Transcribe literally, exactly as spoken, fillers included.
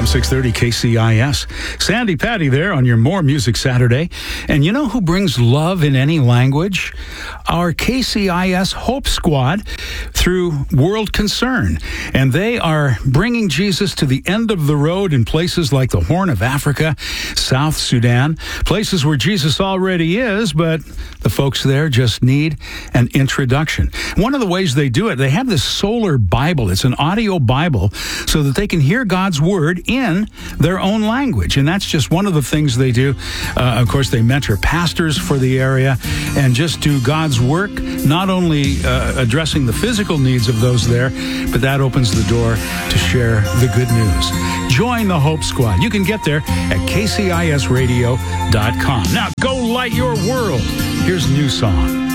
six thirty K C I S. Sandy Patty there on your More Music Saturday. And you know who brings love in any language? Our K C I S Hope Squad through World Concern. And they are bringing Jesus to the end of the road in places like the Horn of Africa, South Sudan, places where Jesus already is, but the folks there just need an introduction. One of the ways they do it, they have this solar Bible. It's an audio Bible so that they can hear God's word in their own language. And that's just one of the things they do. Uh, of course, they mentor pastors for the area and just do God's work, not only uh, addressing the physical needs of those there, but that opens the door to share the good news. Join the Hope Squad. You can get there at K C I S radio dot com. Now, go light your world. Here's a new song.